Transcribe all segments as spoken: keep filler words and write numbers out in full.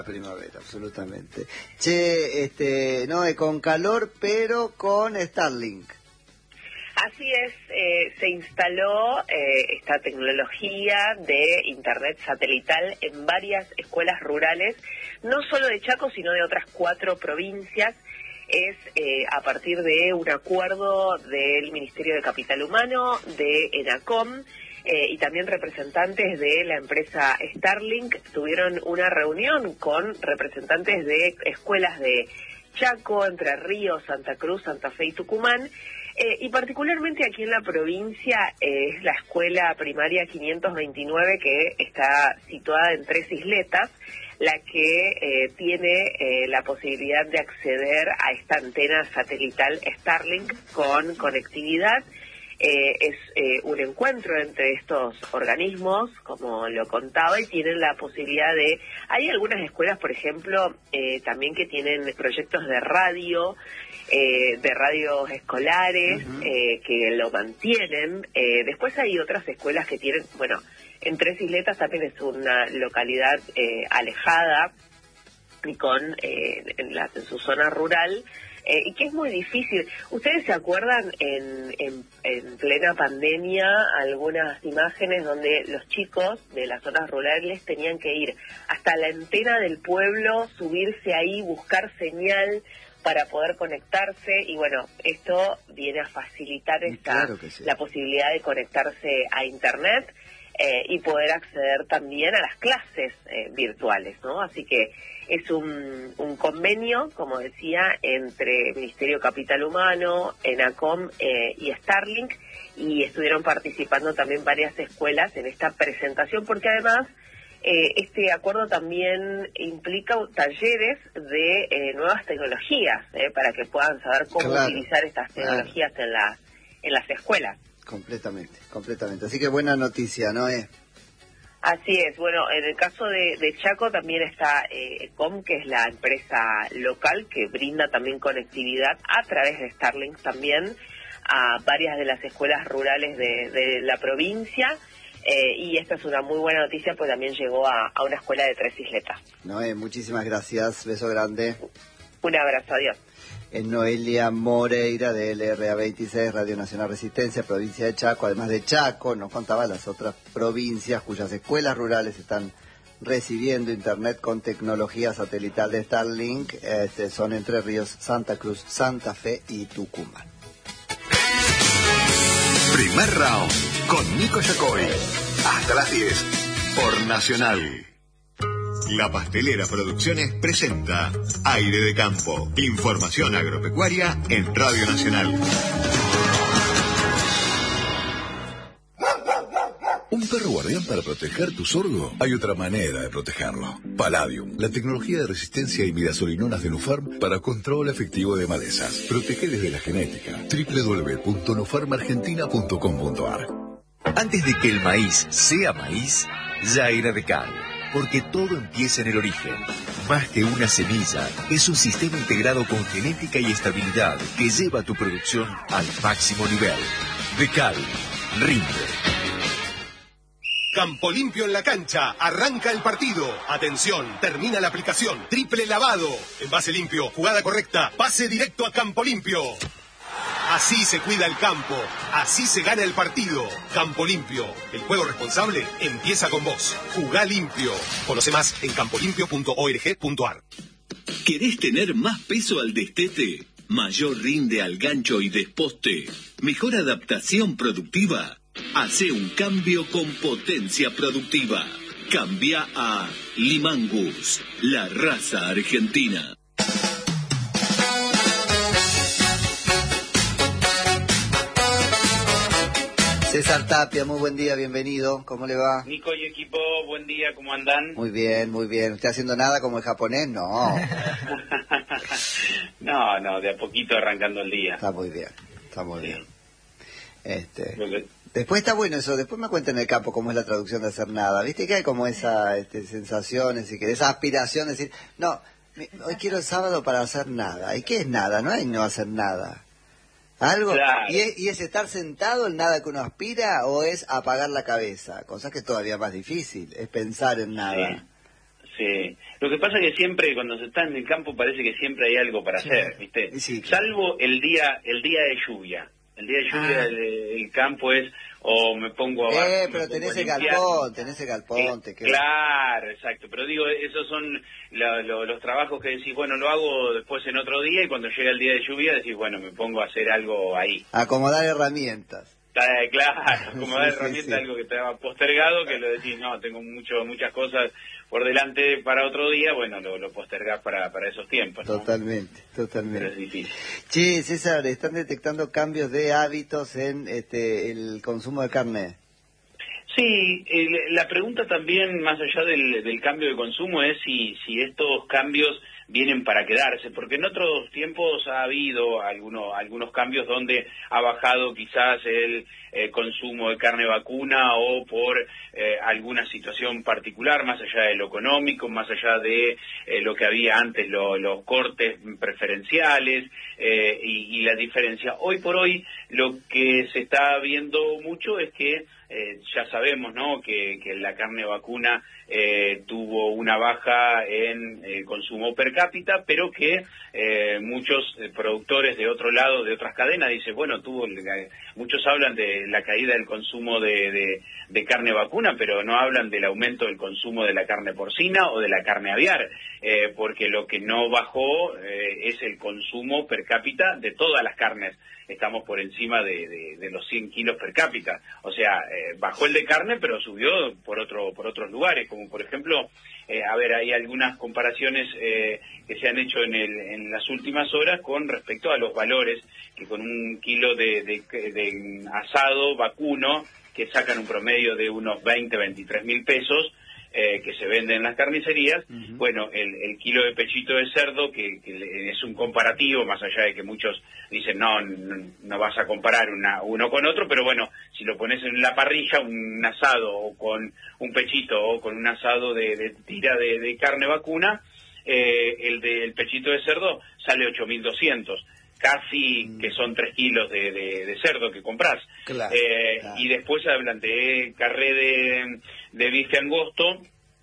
Primavera, absolutamente. Che, este, no, eh, con calor, pero con Starlink. Así es, eh, se instaló eh, esta tecnología de internet satelital en varias escuelas rurales, no solo de Chaco, sino de otras cuatro provincias. Es eh, a partir de un acuerdo del Ministerio de Capital Humano, de ENACOM, Eh, y también representantes de la empresa Starlink tuvieron una reunión con representantes de escuelas de Chaco, Entre Ríos, Santa Cruz, Santa Fe y Tucumán, eh, y particularmente aquí en la provincia eh, es la escuela primaria quinientos veintinueve, que está situada en Tres Isletas, la que eh, tiene eh, la posibilidad de acceder a esta antena satelital Starlink con conectividad. Eh, es eh, un encuentro entre estos organismos, como lo contaba, y tienen la posibilidad de... Hay algunas escuelas, por ejemplo, eh, también que tienen proyectos de radio, eh, de radios escolares, uh-huh. eh, que lo mantienen. Eh, después hay otras escuelas que tienen... Bueno, en Tres Isletas también es una localidad eh, alejada y con eh, en, la, en su zona rural, Eh, y que es muy difícil. ¿Ustedes se acuerdan en, en, en plena pandemia algunas imágenes donde los chicos de las zonas rurales tenían que ir hasta la antena del pueblo, subirse ahí, buscar señal para poder conectarse? Y bueno, esto viene a facilitar esta, claro que sí. la posibilidad de conectarse a Internet eh, y poder acceder también a las clases eh, virtuales, ¿no? Así que es un, un convenio, como decía, entre Ministerio de Capital Humano, ENACOM eh, y Starlink, y estuvieron participando también varias escuelas en esta presentación, porque además eh, este acuerdo también implica talleres de eh, nuevas tecnologías, eh, para que puedan saber cómo claro, utilizar estas tecnologías claro. en, la, en las escuelas. Completamente, completamente. Así que buena noticia, ¿no es? Así es. Bueno, en el caso de, de Chaco también está eh, ECOM, que es la empresa local que brinda también conectividad a través de Starlink también a varias de las escuelas rurales de, de la provincia, eh, y esta es una muy buena noticia, pues también llegó a, a una escuela de Tres Isletas. Noé, muchísimas gracias, beso grande. Un abrazo, adiós. Es Noelia Moreira de L R A veintiséis, Radio Nacional Resistencia, provincia de Chaco. Además de Chaco, nos contaba las otras provincias cuyas escuelas rurales están recibiendo internet con tecnología satelital de Starlink. Este, son Entre Ríos, Santa Cruz, Santa Fe y Tucumán. Primer round con Nico Yacoy. Hasta las diez por Nacional. La Pastelera Producciones presenta Aire de Campo. Información agropecuaria en Radio Nacional. ¿Un perro guardián para proteger tu sorgo? Hay otra manera de protegerlo. Palladium, la tecnología de resistencia a imidazolinonas de Nufarm para control efectivo de malezas. Protege desde la genética. doble u doble u doble u punto nufarm argentina punto com punto a r. Antes de que el maíz sea maíz, ya era de cal. Porque todo empieza en el origen. Más que una semilla, es un sistema integrado con genética y estabilidad que lleva tu producción al máximo nivel. Decal, rinde. Campo Limpio en la cancha, arranca el partido. Atención, termina la aplicación. Triple lavado. Envase limpio, jugada correcta, pase directo a Campo Limpio. Así se cuida el campo, así se gana el partido. Campo Limpio, el juego responsable empieza con vos. Jugá limpio. Conoce más en campo limpio punto org punto a r. ¿Querés tener más peso al destete? ¿Mayor rinde al gancho y desposte? ¿Mejor adaptación productiva? Hacé un cambio con potencia productiva. Cambia a Limangus, la raza argentina. César Tapia, muy buen día, bienvenido. ¿Cómo le va? Nico y equipo, buen día, ¿cómo andan? Muy bien, muy bien. ¿Usted haciendo nada como el japonés? No. no, no, de a poquito arrancando el día. Está muy bien, está muy sí. bien. Este... Que... Después está bueno eso, después me cuenta en el campo cómo es la traducción de hacer nada. ¿Viste que hay como esa este, sensación, es decir, esa aspiración de decir, no, hoy quiero el sábado para hacer nada? ¿Y qué es nada? No hay no hacer nada. Algo, claro. ¿Y, es, ¿Y es estar sentado en nada que uno aspira o es apagar la cabeza? Cosa que es todavía más difícil, es pensar en nada. Sí, sí. Lo que pasa es que siempre, cuando se está en el campo, parece que siempre hay algo para sí. hacer, ¿viste? Sí, claro. Salvo el día el día de lluvia. El día de lluvia, ah. el, el campo es, o me pongo a... Eh, pero tenés el galpón, tenés el galpón. Te claro, exacto. Pero digo, esos son la, lo, los trabajos que decís, bueno, lo hago después en otro día, y cuando llega el día de lluvia decís, bueno, me pongo a hacer algo ahí. Acomodar herramientas. Eh, claro, acomodar sí, herramientas, sí, sí. algo que te ha postergado, que lo decís, no, tengo mucho muchas cosas por delante para otro día, bueno, lo, lo postergás para, para esos tiempos, ¿no? Totalmente, totalmente. Pero es difícil. Che, César, ¿están detectando cambios de hábitos en este el consumo de carne? Sí, eh, la pregunta también, más allá del, del cambio de consumo, es si, si estos cambios vienen para quedarse, porque en otros tiempos ha habido algunos algunos cambios donde ha bajado quizás el eh, consumo de carne vacuna o por eh, alguna situación particular, más allá de lo económico, más allá de eh, lo que había antes, lo, los cortes preferenciales eh, y, y la diferencia. Hoy por hoy lo que se está viendo mucho es que Eh, ya sabemos, ¿no?, que, que la carne vacuna eh, tuvo una baja en el consumo per cápita, pero que eh, muchos eh, productores de otro lado, de otras cadenas, dicen, bueno, tuvo muchos hablan de la caída del consumo de, de, de carne vacuna, pero no hablan del aumento del consumo de la carne porcina o de la carne aviar, eh, porque lo que no bajó eh, es el consumo per cápita de todas las carnes. Estamos por encima de, de, de los cien kilos per cápita, o sea, eh, bajó el de carne, pero subió por otro por otros lugares, como por ejemplo, eh, a ver, hay algunas comparaciones eh, que se han hecho en, el, en las últimas horas con respecto a los valores, que con un kilo de, de, de asado vacuno, que sacan un promedio de unos veinte, veintitrés mil pesos, Eh, que se venden en las carnicerías, uh-huh. Bueno, el, el kilo de pechito de cerdo, que, que es un comparativo, más allá de que muchos dicen, no, no, no vas a comparar una, uno con otro, pero bueno, si lo pones en la parrilla, un asado o con un pechito o con un asado de, de tira de, de carne vacuna, eh, el del pechito de cerdo sale ocho mil doscientos. Casi mm. que son tres kilos de, de, de cerdo que comprás. Claro, eh, claro. Y después hablan de carré de, de bife angosto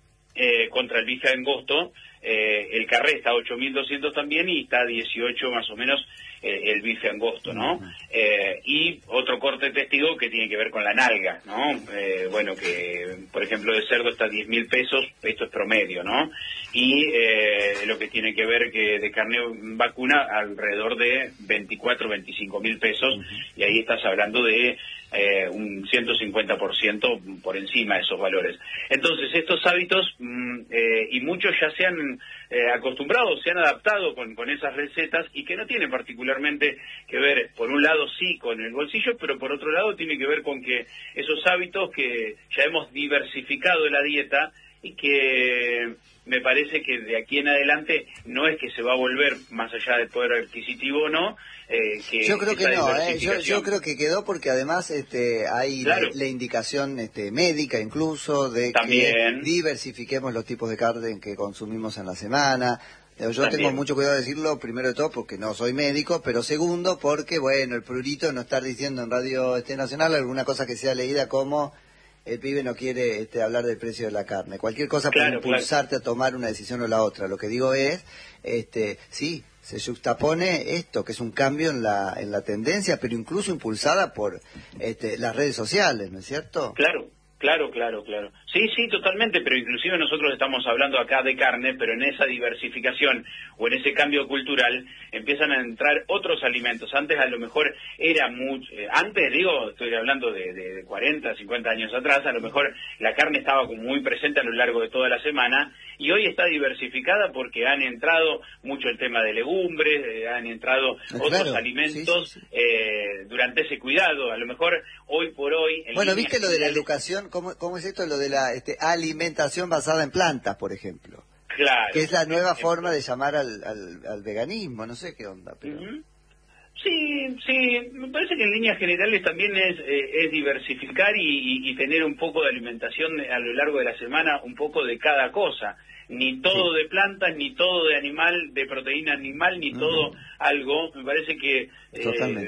eh, contra el bife angosto. Eh, el carré está a ocho mil doscientos también y está a dieciocho más o menos eh, el bife angosto, ¿no? Uh-huh. Eh, y otro corte testigo que tiene que ver con la nalga, ¿no? Eh, bueno, que por ejemplo de cerdo está a diez mil pesos, esto es promedio, ¿no? Y eh, lo que tiene que ver que de carne vacuna alrededor de veinticuatro, veinticinco mil pesos, uh-huh. Y ahí estás hablando de eh, un ciento cincuenta por ciento por encima de esos valores. Entonces estos hábitos mmm, eh, y muchos ya se han eh, acostumbrado, se han adaptado con, con esas recetas y que no tienen particularmente que ver, por un lado sí con el bolsillo, pero por otro lado tiene que ver con que esos hábitos que ya hemos diversificado en la dieta y que me parece que de aquí en adelante no es que se va a volver más allá del poder adquisitivo o no. Eh, que yo creo que no, eh, yo, yo creo que quedó porque además este hay claro. la, la indicación este, médica incluso de También. que diversifiquemos los tipos de carne que consumimos en la semana. Yo También. tengo mucho cuidado de decirlo, primero de todo porque no soy médico, pero segundo porque, bueno, el prurito no estar diciendo en Radio este Nacional alguna cosa que sea leída como el pibe no quiere este, hablar del precio de la carne. Cualquier cosa claro, puede impulsarte claro. a tomar una decisión o la otra. Lo que digo es, este, sí, se juxtapone esto, que es un cambio en la en la tendencia, pero incluso impulsada por este, las redes sociales, ¿no es cierto? Claro. Claro, claro, claro. Sí, sí, totalmente, pero inclusive nosotros estamos hablando acá de carne, pero en esa diversificación o en ese cambio cultural empiezan a entrar otros alimentos. Antes a lo mejor era mucho, eh, antes digo, estoy hablando de, de, de cuarenta, cincuenta años atrás, a lo mejor la carne estaba como muy presente a lo largo de toda la semana y hoy está diversificada porque han entrado mucho el tema de legumbres, eh, han entrado claro, otros alimentos sí, sí, sí. Eh, durante ese cuidado. A lo mejor hoy por hoy... Bueno, ¿viste lo de la educación? ¿Cómo, cómo es esto? Lo de la este, alimentación basada en plantas, por ejemplo. Claro. Que es la nueva forma de llamar al, al, al veganismo, no sé qué onda, pero... Uh-huh. Sí, sí, me parece que en líneas generales también es, eh, es diversificar y, y, y tener un poco de alimentación a lo largo de la semana, un poco de cada cosa. Ni todo sí. de plantas, ni todo de animal, de proteína animal, ni uh-huh. todo algo. Me parece que... Totalmente. Eh,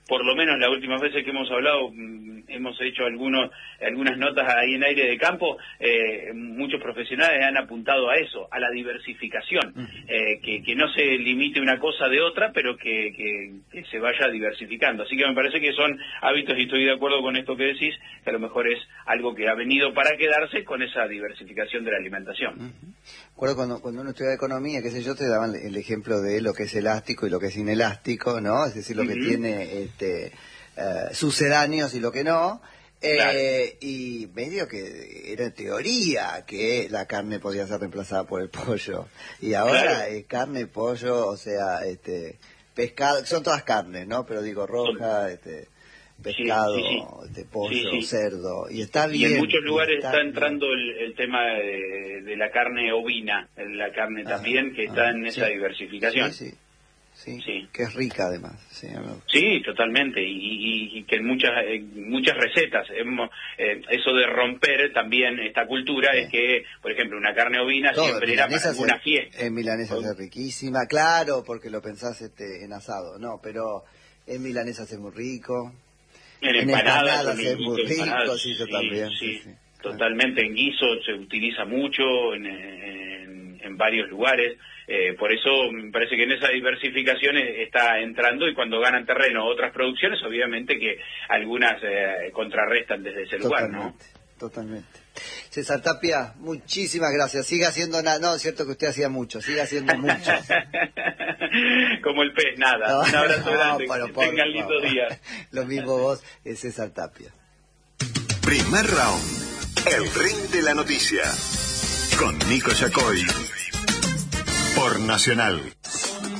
por lo menos las últimas veces que hemos hablado, hemos hecho algunos algunas notas ahí en Aire de Campo, eh, muchos profesionales han apuntado a eso, a la diversificación, eh, que, que no se limite una cosa de otra, pero que, que, que se vaya diversificando. Así que me parece que son hábitos, y estoy de acuerdo con esto que decís, que a lo mejor es algo que ha venido para quedarse con esa diversificación de la alimentación. Uh-huh. Recuerdo cuando, cuando uno estudia economía, qué sé yo, te daban el ejemplo de lo que es elástico y lo que es inelástico, ¿no? Es decir, lo uh-huh. que tiene este, uh, sucedáneos y lo que no. Eh, claro. Y medio que era teoría que la carne podía ser reemplazada por el pollo. Y ahora claro. es carne, pollo, o sea, este pescado, son todas carnes, ¿no? Pero digo roja, este pescado, sí, sí, sí. Este, pollo, sí, sí. cerdo, y está bien. Y en muchos lugares está, está entrando el, el tema de, de la carne ovina, la carne ah, también, que ah, está en sí. esa diversificación. Sí, sí. Sí, sí, que es rica además. Sí, sí totalmente, y, y, y que en muchas en muchas recetas, hemos, eh, eso de romper también esta cultura, sí. es que, por ejemplo, una carne ovina todo, siempre era para una fiesta. En milanesa es riquísima, claro, porque lo pensás este, en asado, no, pero en milanesa es muy rico. En, en empanadas, empanadas es muy rico, empanadas, sí, yo sí, también. Sí, sí, sí. Totalmente, en guiso se utiliza mucho, en, en, en varios lugares. Eh, por eso me parece que en esa diversificación está entrando, y cuando ganan terreno otras producciones, obviamente que algunas eh, contrarrestan desde ese lugar, ¿no? Totalmente. César Tapia, muchísimas gracias. Siga haciendo nada. No, es cierto que usted hacía mucho, siga haciendo mucho. Como el pez, nada. No, un abrazo no, grande. Pero, que tengan lindo día. Lo mismo vos, es César Tapia. Primer round. El ring de la noticia. Con Nico Yacoy. Por Nacional.